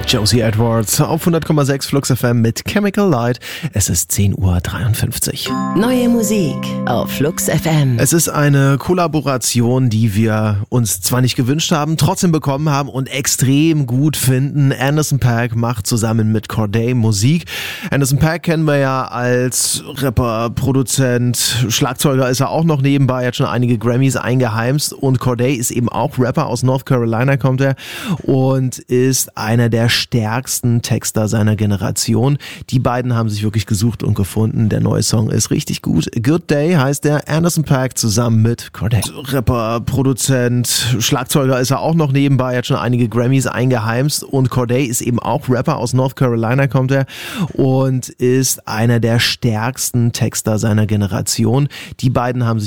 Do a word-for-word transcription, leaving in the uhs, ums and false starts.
Josie Edwards auf hundert Komma sechs Flux F M mit Chemical Light. Es ist zehn Uhr dreiundfünfzig. Neue Musik auf Flux F M. Es ist eine Kollaboration, die wir uns zwar nicht gewünscht haben, trotzdem bekommen haben und extrem gut finden. Anderson .Paak macht zusammen mit Cordae Musik. Anderson .Paak kennen wir ja als Rapper, Produzent, Schlagzeuger ist er auch noch nebenbei, er hat schon einige Grammys eingeheimst und Cordae ist eben auch Rapper, aus North Carolina kommt er und ist einer der stärksten Texter seiner Generation. Die beiden haben sich wirklich gesucht und gefunden. Der neue Song ist richtig gut. Good Day heißt der. Anderson .Paak zusammen mit Cordae. Rapper, Produzent, Schlagzeuger ist er auch noch nebenbei. Er hat schon einige Grammys eingeheimst und Cordae ist eben auch Rapper. Aus North Carolina kommt er und ist einer der stärksten Texter seiner Generation. Die beiden haben sich